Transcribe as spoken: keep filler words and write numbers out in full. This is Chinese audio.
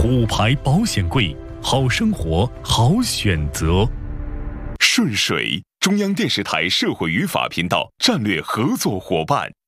虎牌保险柜，好生活，好选择。 顺水，中央电视台社会与法频道战略合作伙伴。